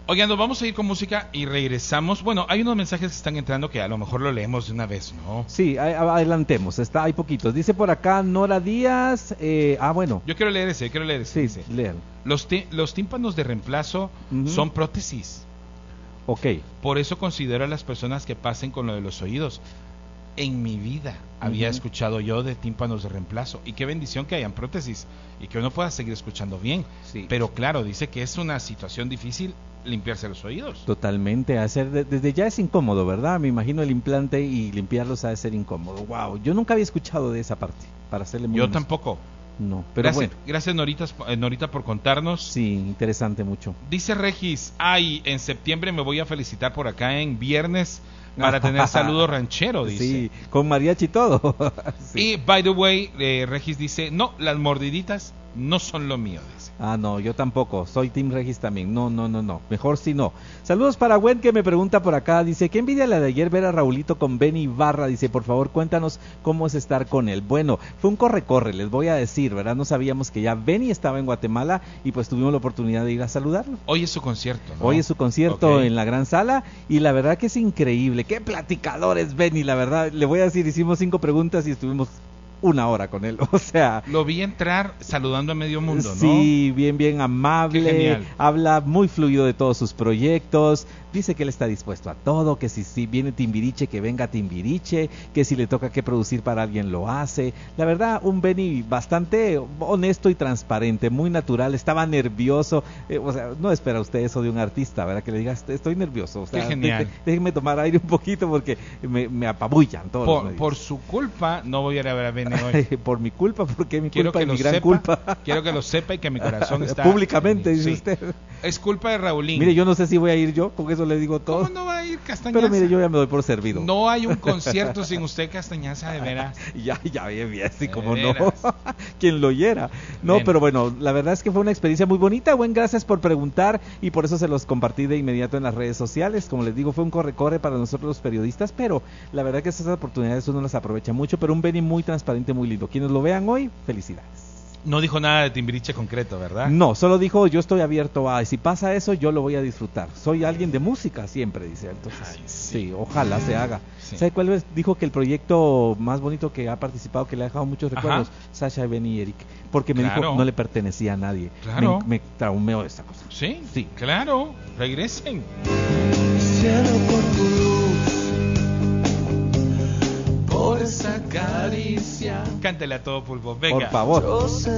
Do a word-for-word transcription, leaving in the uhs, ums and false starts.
Oigan, nos vamos a ir con música y regresamos. Bueno, hay unos mensajes que están entrando que a lo mejor lo leemos de una vez, ¿no? Sí, a- adelantemos, está, hay poquitos. Dice por acá Nora Díaz, eh, ah bueno. Yo quiero leer ese, quiero leer ese. Sí, dice, lean. Los, tí- los tímpanos de reemplazo Ujú. son prótesis. Ok. Por eso considero a las personas que pasen con lo de los oídos. En mi vida había Ujú. escuchado yo de tímpanos de reemplazo. Y qué bendición que hayan prótesis y que uno pueda seguir escuchando bien. Sí. Pero claro, dice que es una situación difícil limpiarse los oídos. Totalmente, hacer de- desde ya es incómodo, ¿verdad? Me imagino el implante y limpiarlos ha de ser incómodo. Wow, yo nunca había escuchado de esa parte, para serle muy Yo honesto. tampoco. No, pero Gracias, bueno. gracias Norita, eh, Norita por contarnos. Sí, interesante mucho. Dice Regis, ay, en septiembre me voy a felicitar por acá en viernes para tener saludo ranchero, dice. Sí, con mariachi y todo. Sí. Y, by the way, eh, Regis dice, no, las mordiditas no son lo mío, dice. Ah, no, yo tampoco, soy Team Regis también, no, no, no, no, mejor si no. Saludos para Gwen que me pregunta por acá, dice, qué envidia la de ayer ver a Raulito con Benny Ibarra, dice, por favor cuéntanos cómo es estar con él. Bueno, fue un corre-corre, les voy a decir, ¿verdad? No sabíamos que ya Benny estaba en Guatemala y pues tuvimos la oportunidad de ir a saludarlo. Hoy es su concierto, ¿no? Hoy es su concierto Ok. en la gran sala y la verdad que es increíble, qué platicador es Benny, la verdad, le voy a decir, hicimos cinco preguntas y estuvimos una hora con él, o sea... Lo vi entrar saludando a medio mundo, ¿no? Sí, bien, bien amable, Qué genial. habla muy fluido de todos sus proyectos, dice que él está dispuesto a todo, que si, si viene Timbiriche, que venga Timbiriche, que si le toca que producir para alguien lo hace. La verdad, un Benny bastante honesto y transparente, muy natural, estaba nervioso, eh, o sea, no espera usted eso de un artista, ¿verdad? Que le digas, estoy nervioso, o sea, Qué genial. deje- déjenme tomar aire un poquito porque me, me apabullan todos los Por, medios. por su culpa no voy a ir a ver a Bene hoy. Por mi culpa, porque mi Quiero culpa que y lo mi gran sepa, culpa. quiero que lo sepa y que mi corazón está... Públicamente, dice Sí. usted. Es culpa de Raulín. Mire, yo no sé si voy a ir yo, con eso le digo todo. ¿Cómo no va a ir Castañaza? Pero mire, yo ya me doy por servido. No hay un concierto sin usted, Castañaza, de veras. Ya, ya, bien, bien, así De como no. veras. Quien lo oyera. No, Bien. pero bueno, la verdad es que fue una experiencia muy bonita. Buen, gracias por preguntar y por eso se los compartí de inmediato en las redes sociales. Como les digo, fue un corre-corre para nosotros los periodistas, pero la verdad que esas oportunidades uno las aprovecha mucho. Pero un Benny muy transparente, muy lindo. Quienes lo vean hoy, felicidades. No dijo nada de Timbiriche concreto, ¿verdad? No, solo dijo, yo estoy abierto a, y si pasa eso, yo lo voy a disfrutar. Soy alguien de música siempre, dice. Entonces, Ay, sí. sí, ojalá se haga. Sí. ¿Sabe cuál es? Dijo que el proyecto más bonito que ha participado, que le ha dejado muchos Ajá. recuerdos, Sasha, Benny y Eric. Porque me Claro. dijo, no le pertenecía a nadie. Claro. Me, me traumeó esta cosa. Sí, Sí. claro. Regresen. Cielo por tu luz, por esa caricia. Cántele a todo pulpo. Venga. Por favor. Yo sé